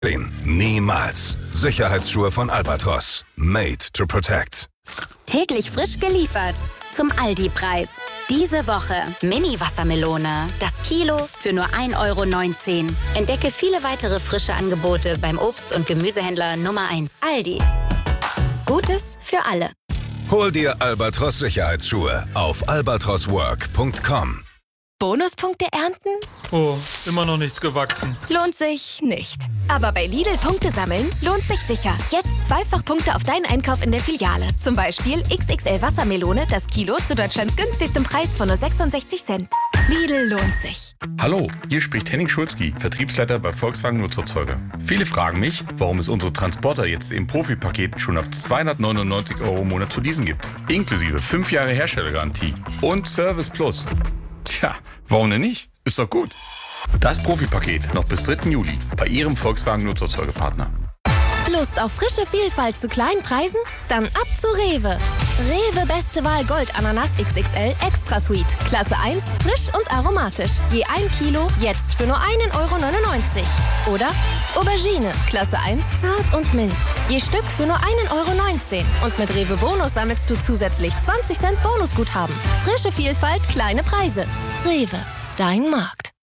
Niemals. Sicherheitsschuhe von Albatros. Made to protect. Täglich frisch geliefert. Zum Aldi-Preis. Diese Woche Mini-Wassermelone. Das Kilo für nur 1,19 €. Entdecke viele weitere frische Angebote beim Obst- und Gemüsehändler Nummer 1. Aldi. Gutes für alle. Hol dir Albatros Sicherheitsschuhe auf albatroswork.com. Bonuspunkte ernten? Oh, immer noch nichts gewachsen. Lohnt sich nicht. Aber bei Lidl Punkte sammeln lohnt sich sicher. Jetzt zweifach Punkte auf deinen Einkauf in der Filiale. Zum Beispiel XXL Wassermelone, das Kilo zu Deutschlands günstigstem Preis von nur 66 Cent. Lidl lohnt sich. Hallo, hier spricht Henning Schulzki, Vertriebsleiter bei Volkswagen Nutzerzeuger. Viele fragen mich, warum es unsere Transporter jetzt im Profipaket schon ab 299 € im Monat zu leasen gibt. Inklusive 5 Jahre Herstellergarantie und Service Plus. Tja, warum denn nicht? Ist doch gut. Das Profipaket noch bis 3. Juli bei Ihrem Volkswagen Nutzerzeugerpartner. Lust auf frische Vielfalt zu kleinen Preisen? Dann ab zu Rewe. Rewe Beste Wahl Gold Ananas XXL Extra Sweet. Klasse 1, frisch und aromatisch. Je 1 Kilo, jetzt für nur 1,99 €. Oder Aubergine, Klasse 1, zart und mild. Je Stück für nur 1,19 €. Und mit Rewe Bonus sammelst du zusätzlich 20 Cent Bonusguthaben. Frische Vielfalt, kleine Preise. Rewe, dein Markt.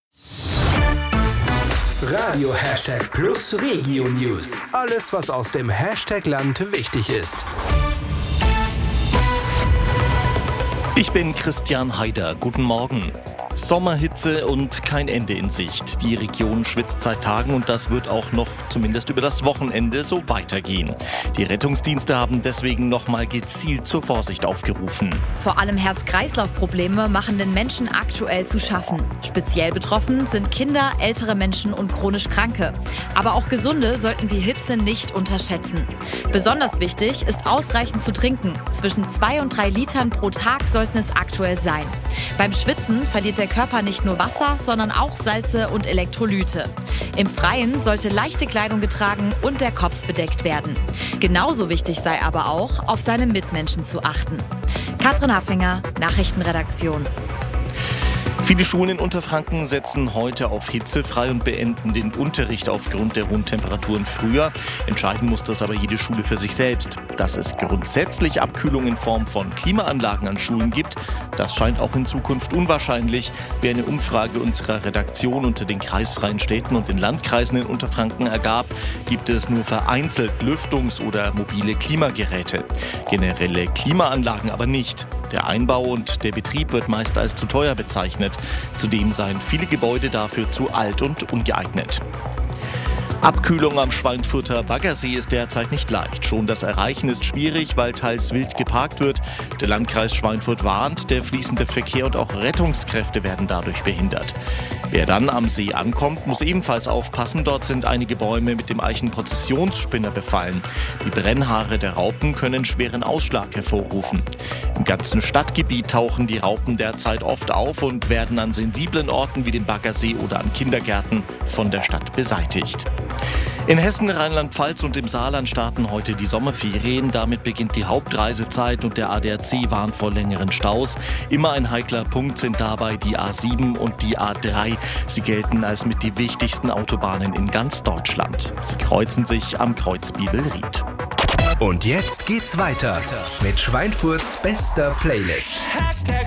Radio #+ Regio News. Alles, was aus dem Hashtag-Land wichtig ist. Ich bin Christian Haider. Guten Morgen. Sommerhitze und kein Ende in Sicht. Die Region schwitzt seit Tagen und das wird auch noch zumindest über das Wochenende so weitergehen. Die Rettungsdienste haben deswegen nochmal gezielt zur Vorsicht aufgerufen. Vor allem Herz-Kreislauf-Probleme machen den Menschen aktuell zu schaffen. Speziell betroffen sind Kinder, ältere Menschen und chronisch Kranke. Aber auch Gesunde sollten die Hitze nicht unterschätzen. Besonders wichtig ist ausreichend zu trinken. Zwischen 2 und 3 Litern pro Tag sollten es aktuell sein. Beim Schwitzen verliert der Körper nicht nur Wasser, sondern auch Salze und Elektrolyte. Im Freien sollte leichte Kleidung getragen und der Kopf bedeckt werden. Genauso wichtig sei aber auch, auf seine Mitmenschen zu achten. Katrin Haffinger, Nachrichtenredaktion. Viele Schulen in Unterfranken setzen heute auf Hitze frei und beenden den Unterricht aufgrund der hohen Temperaturen früher. Entscheiden muss das aber jede Schule für sich selbst. Dass es grundsätzlich Abkühlung in Form von Klimaanlagen an Schulen gibt, das scheint auch in Zukunft unwahrscheinlich. Wie eine Umfrage unserer Redaktion unter den kreisfreien Städten und den Landkreisen in Unterfranken ergab, gibt es nur vereinzelt Lüftungs- oder mobile Klimageräte. Generelle Klimaanlagen aber nicht. Der Einbau und der Betrieb wird meist als zu teuer bezeichnet. Zudem seien viele Gebäude dafür zu alt und ungeeignet. Abkühlung am Schweinfurter Baggersee ist derzeit nicht leicht. Schon das Erreichen ist schwierig, weil teils wild geparkt wird. Der Landkreis Schweinfurt warnt, der fließende Verkehr und auch Rettungskräfte werden dadurch behindert. Wer dann am See ankommt, muss ebenfalls aufpassen. Dort sind einige Bäume mit dem Eichenprozessionsspinner befallen. Die Brennhaare der Raupen können schweren Ausschlag hervorrufen. Im ganzen Stadtgebiet tauchen die Raupen derzeit oft auf und werden an sensiblen Orten wie dem Baggersee oder an Kindergärten von der Stadt beseitigt. In Hessen, Rheinland-Pfalz und im Saarland starten heute die Sommerferien. Damit beginnt die Hauptreisezeit und der ADAC warnt vor längeren Staus. Immer ein heikler Punkt sind dabei die A7 und die A3. Sie gelten als mit die wichtigsten Autobahnen in ganz Deutschland. Sie kreuzen sich am Kreuz Bibelried. Und jetzt geht's weiter mit Schweinfurts bester Playlist.